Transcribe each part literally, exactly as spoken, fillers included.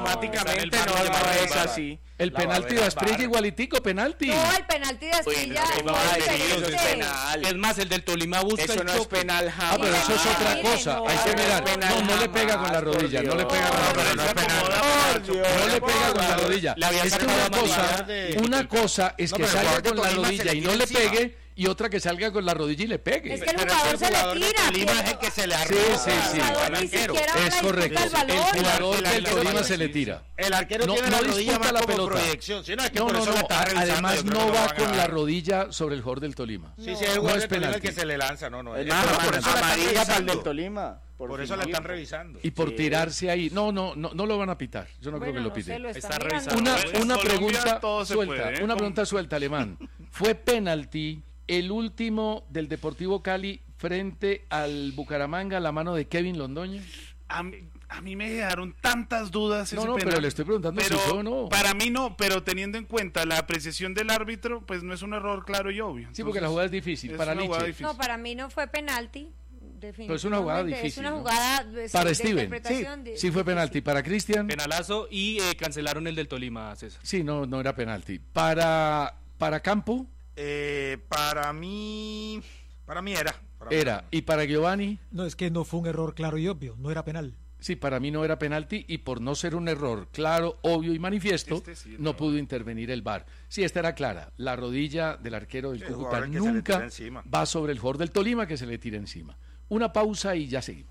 matemáticamente no, no, no es así. El penalti de Asprilla igualitico, penalti. No, el penalti de Asprilla no, no, eso es penal. Es más, el del Tolima busca eso el no es penal jamás. Ah, pero eso es otra Mire, cosa. no, Hay que mirar. No, no le pega con la rodilla. No le pega con la rodilla. No le pega con la rodilla. Es que una cosa, una cosa es que salga con la rodilla y no le pegue, y otra que salga con la rodilla y le pegue. Es que el jugador se le tira. Tolima es el que se le Sí, sí, sí. Es correcto. El jugador del Tolima se le tira. El arquero No, tiene no la rodilla disputa más la como pelota. proyección. Sí, no, es que No, por no, eso no. la está revisando, Además yo creo no que lo va van a con la dar. rodilla sobre el jugador del Tolima. Sí, sí, el No jugador es del Tolima el penalti. que se le lanza, no, no. Es Es- más, por eso la están amarilla para el revisando. del Tolima. Por eso la están revisando. Y por Sí. tirarse ahí. No, no, no, no lo van a pitar. Yo no creo que Bueno, lo no sé, piten. lo está Está mirando. revisando. Una, En una Colombia pregunta todo se suelta, puede, ¿eh? una Con- pregunta suelta, Alemán. ¿Fue penalti el último del Deportivo Cali frente al Bucaramanga a la mano de Kevin Londoño? A mí, a mí me dejaron tantas dudas No, ese no, penal. pero le estoy preguntando si Pero fue o no. Para mí no, pero teniendo en cuenta la apreciación del árbitro, pues no es un error claro y obvio. Sí, porque la jugada es difícil. es Para una jugada Liche. difícil. No, para mí no fue penalti. Pero es una jugada definitivamente. difícil, Es una ¿no? jugada de, Para de Steven. interpretación Sí, de- sí fue penalti. Para Cristian. penalazo y eh, cancelaron el del Tolima, César. Sí, no, no era penalti. Para, para Campo Eh, para mí, para mí era. Para mí era. Y para Giovanni, No, es que no fue un error claro y obvio, no era penal. sí, para mí no era penalti y por no ser un error claro, obvio y manifiesto, Este sí, no no. pudo intervenir el V A R. Sí, esta era clara. La rodilla del arquero del Sí, el Cúcuta jugador que se le tira nunca encima. va sobre el jugador del Tolima que se le tira encima. Una pausa y ya seguimos.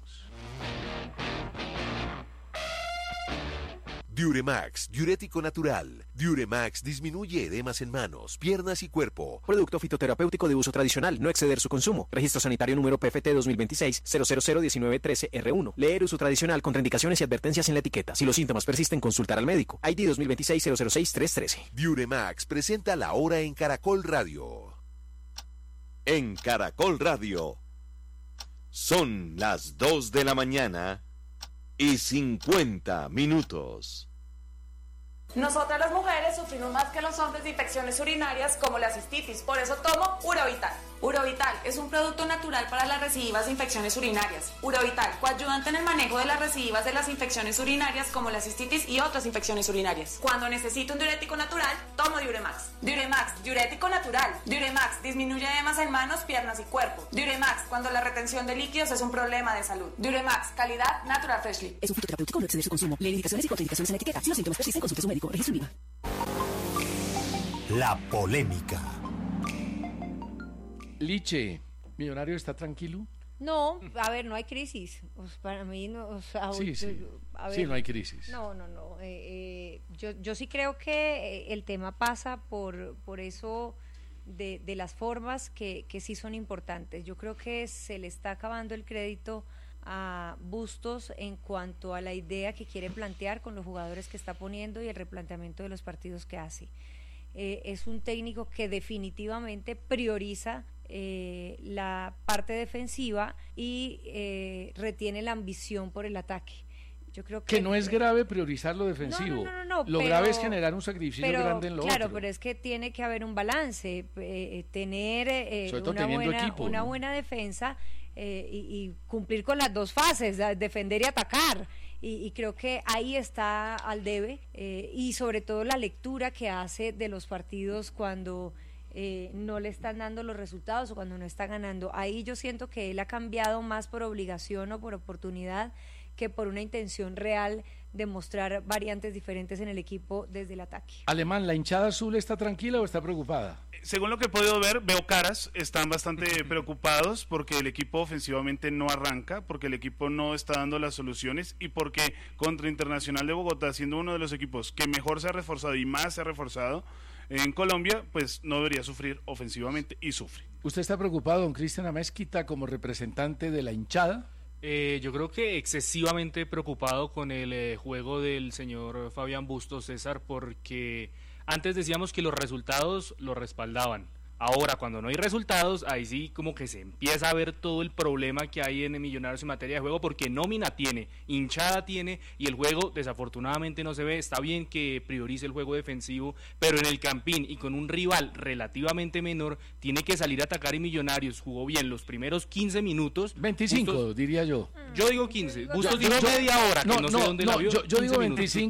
Diuremax, diurético natural. Diuremax disminuye edemas en manos, piernas y cuerpo. Producto fitoterapéutico de uso tradicional, no exceder su consumo. Registro sanitario número P F T dos mil veintiséis cero cero cero diecinueve trece R uno. Leer uso tradicional, contraindicaciones y advertencias en la etiqueta. Si los síntomas persisten, consultar al médico. I D dos mil veintiséis cero cero seis tres trece. Diuremax presenta la hora en Caracol Radio. En Caracol Radio. Son las dos de la mañana y cincuenta minutos. Nosotras las mujeres sufrimos más que los hombres de infecciones urinarias como la cistitis, por eso tomo Urovital. Urovital es un producto natural para las recidivas de infecciones urinarias. Urovital, coayudante en el manejo de las recidivas de las infecciones urinarias como la cistitis y otras infecciones urinarias. Cuando necesito un diurético natural, tomo Diuremax. Diuremax, diurético natural. Diuremax disminuye edemas en manos, piernas y cuerpo. Diuremax, cuando la retención de líquidos es un problema de salud. Diuremax, calidad Natural Freshly. Es un fitoterapéutico, no exceder su consumo. Lee indicaciones y contraindicaciones en la etiqueta. Si los síntomas persisten, consulte a su médico. Registro I V A. La polémica. Liche, ¿Millonario está tranquilo? No, a ver, no hay crisis. O sea, para mí, no, o sea, Sí, sí. a Sí, no hay crisis. No, no, no. Eh, eh, yo, yo sí creo que eh, el tema pasa por, por eso de, de las formas que, que sí son importantes. Yo creo que se le está acabando el crédito a Bustos en cuanto a la idea que quiere plantear con los jugadores que está poniendo y el replanteamiento de los partidos que hace. Eh, es un técnico que definitivamente prioriza eh, la parte defensiva y eh, retiene la ambición por el ataque. Yo creo que, Que no es grave priorizar lo defensivo. No, no, no, no, lo pero- grave es generar un sacrificio pero, grande en lo claro, otro. pero es que tiene que haber un balance, eh, tener eh, Sobre todo una, teniendo buena, equipo, una ¿no? buena defensa eh, y, y cumplir con las dos fases, a- defender y atacar. Y, y creo que ahí está al debe eh, y sobre todo la lectura que hace de los partidos cuando eh, no le están dando los resultados o cuando no está ganando. Ahí yo siento que él ha cambiado más por obligación o por oportunidad que por una intención real de mostrar variantes diferentes en el equipo desde el ataque. Alemán, ¿la hinchada azul está tranquila o está preocupada? Según lo que he podido ver, veo caras, están bastante preocupados porque el equipo ofensivamente no arranca, porque el equipo no está dando las soluciones y porque contra Internacional de Bogotá, siendo uno de los equipos que mejor se ha reforzado y más se ha reforzado en Colombia, pues no debería sufrir ofensivamente y sufre. ¿Usted está preocupado, don Cristian Amezquita, como representante de la hinchada? Eh, yo creo que excesivamente preocupado con el eh, juego del señor Fabián Bustos, César, porque antes decíamos que los resultados lo respaldaban. Ahora, cuando no hay resultados, ahí sí como que se empieza a ver todo el problema que hay en Millonarios en materia de juego, porque nómina tiene, hinchada tiene, y el juego desafortunadamente no se ve. Está bien que priorice el juego defensivo, pero en el Campín y con un rival relativamente menor, tiene que salir a atacar, y Millonarios jugó bien los primeros quince minutos. veinticinco, Bustos, diría yo. yo digo quince, Bustos Yo- dijo yo- media hora, que no, no, no, sé dónde no, la vio. yo, yo digo quince minutos. veinticinco.